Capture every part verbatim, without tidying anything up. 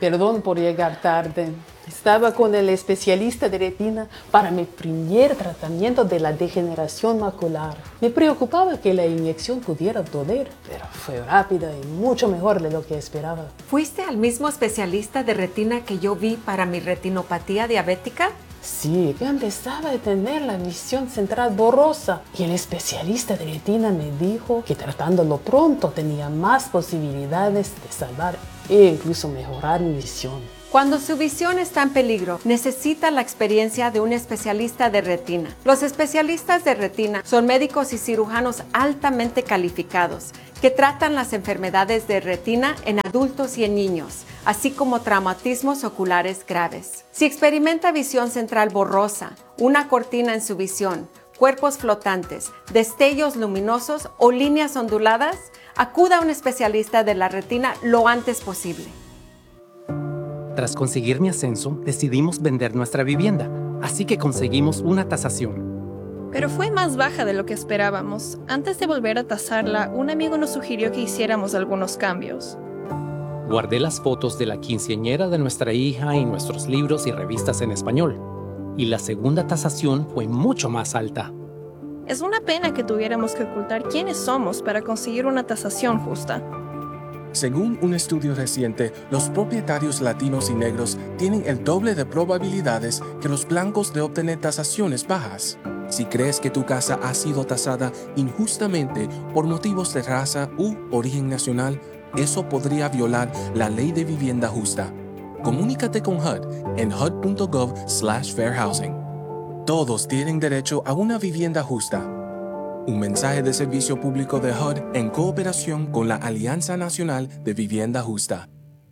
Perdón por llegar tarde. Estaba con el especialista de retina para mi primer tratamiento de la degeneración macular. Me preocupaba que la inyección pudiera doler, pero fue rápida y mucho mejor de lo que esperaba. ¿Fuiste al mismo especialista de retina que yo vi para mi retinopatía diabética? Sí, que empezaba a tener la visión central borrosa y el especialista de retina me dijo que tratándolo pronto tenía más posibilidades de salvar e incluso mejorar mi visión. Cuando su visión está en peligro, necesita la experiencia de un especialista de retina. Los especialistas de retina son médicos y cirujanos altamente calificados que tratan las enfermedades de retina en adultos y en niños, así como traumatismos oculares graves. Si experimenta visión central borrosa, una cortina en su visión, cuerpos flotantes, destellos luminosos o líneas onduladas, acuda a un especialista de la retina lo antes posible. Tras conseguir mi ascenso, decidimos vender nuestra vivienda, así que conseguimos una tasación. Pero fue más baja de lo que esperábamos. Antes de volver a tasarla, un amigo nos sugirió que hiciéramos algunos cambios. Guardé las fotos de la quinceañera de nuestra hija y nuestros libros y revistas en español. Y la segunda tasación fue mucho más alta. Es una pena que tuviéramos que ocultar quiénes somos para conseguir una tasación justa. Según un estudio reciente, los propietarios latinos y negros tienen el doble de probabilidades que los blancos de obtener tasaciones bajas. Si crees que tu casa ha sido tasada injustamente por motivos de raza u origen nacional, eso podría violar la ley de vivienda justa. Comunícate con H U D en H U D punto gov slash fair housing. Todos tienen derecho a una vivienda justa. Un mensaje de servicio público de H U D en cooperación con la Alianza Nacional de Vivienda Justa.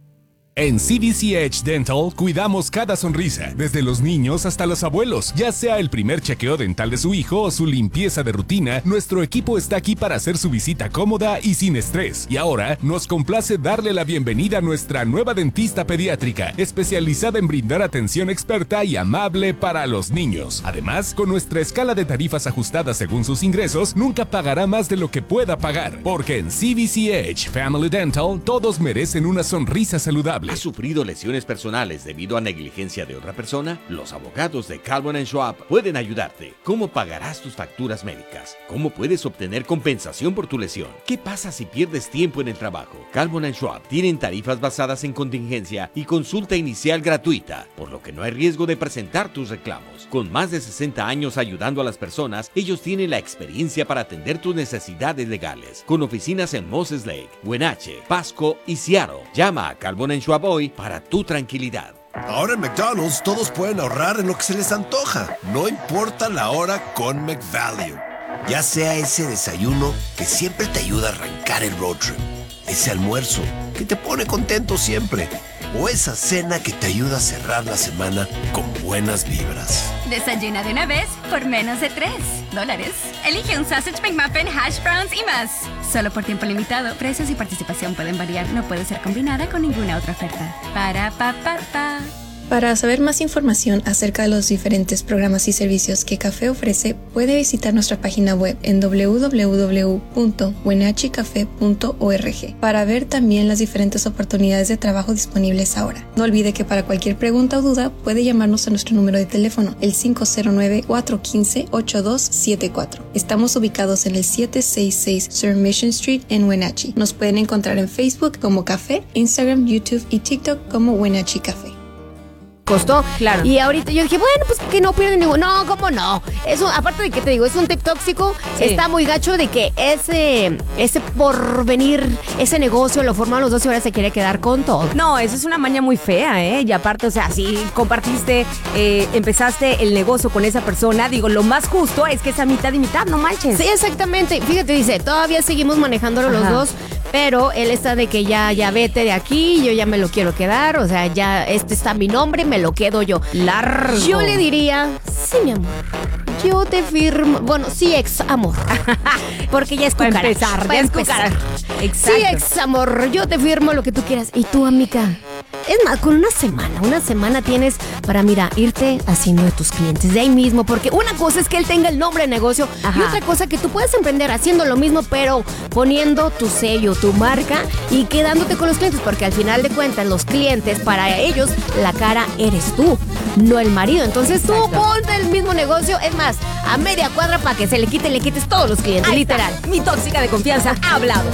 En C B C Edge Dental cuidamos cada sonrisa, desde los niños hasta los abuelos. Ya sea el primer chequeo dental de su hijo o su limpieza de rutina, nuestro equipo está aquí para hacer su visita cómoda y sin estrés. Y ahora nos complace darle la bienvenida a nuestra nueva dentista pediátrica, especializada en brindar atención experta y amable para los niños. Además, con nuestra escala de tarifas ajustada según sus ingresos, nunca pagará más de lo que pueda pagar. Porque en C B C Edge Family Dental todos merecen una sonrisa saludable. ¿Has sufrido lesiones personales debido a negligencia de otra persona? Los abogados de Calvin and Schwab pueden ayudarte. ¿Cómo pagarás tus facturas médicas? ¿Cómo puedes obtener compensación por tu lesión? ¿Qué pasa si pierdes tiempo en el trabajo? Calvin and Schwab tienen tarifas basadas en contingencia y consulta inicial gratuita, por lo que no hay riesgo de presentar tus reclamos. Con más de sesenta años ayudando a las personas, ellos tienen la experiencia para atender tus necesidades legales. Con oficinas en Moses Lake, Wenatchee, Pasco y Seattle. Llama a Calvin and Schwab hoy para tu tranquilidad. Ahora en McDonald's todos pueden ahorrar en lo que se les antoja, no importa la hora con McValue. Ya sea ese desayuno que siempre te ayuda a arrancar el road trip, ese almuerzo que te pone contento siempre, o esa cena que te ayuda a cerrar la semana con buenas vibras. Desayuna de una vez por menos de tres dólares. Elige un Sausage McMuffin, hash browns y más. Solo por tiempo limitado. Precios y participación pueden variar. No puede ser combinada con ninguna otra oferta. Para pa pa pa. Para saber más información acerca de los diferentes programas y servicios que Café ofrece, puede visitar nuestra página web en doble u doble u doble u punto wenatchee café punto org para ver también las diferentes oportunidades de trabajo disponibles ahora. No olvide que para cualquier pregunta o duda puede llamarnos a nuestro número de teléfono, el cinco cero nueve, cuatro uno cinco, ocho dos siete cuatro. Estamos ubicados en el setecientos sesenta y seis Sur Mission Street en Wenatchee. Nos pueden encontrar en Facebook como Café, Instagram, YouTube y TikTok como Wenatchee Café. Costó, claro. Y ahorita yo dije, bueno, pues que no pierden ningún. No, ¿cómo no? Eso, aparte de que te digo, es un tip tóxico, sí. Está muy gacho de que ese, ese porvenir, ese negocio lo formaron los dos y ahora se quiere quedar con todo. No, eso es una maña muy fea, ¿eh? Y aparte, o sea, si compartiste, eh, empezaste el negocio con esa persona, digo, lo más justo es que sea mitad y mitad, no manches. Sí, exactamente. Fíjate, dice, todavía seguimos manejándolo Ajá. los dos, pero él está de que ya, ya vete de aquí, yo ya me lo quiero quedar, o sea, ya este está mi nombre, me lo quedo yo. Largo. Yo le diría, sí, mi amor, yo te firmo, bueno, sí, ex amor, porque ya es para cucaracha. empezar, ya ya es cucaracha. Exacto. Sí, ex amor, yo te firmo lo que tú quieras. ¿Y tú, amiga? Es más, con una semana, una semana tienes para, mira, irte haciendo de tus clientes de ahí mismo, porque una cosa es que él tenga el nombre de negocio. Ajá. Y otra cosa que tú puedes emprender haciendo lo mismo, pero poniendo tu sello, tu marca y quedándote con los clientes, porque al final de cuentas los clientes, para ellos la cara eres tú, no el marido. Entonces tú Exacto. ponte el mismo negocio, es más, a media cuadra para que se le quite, le quites todos los clientes. Ahí literal. Está. Mi tóxica de confianza ha hablado.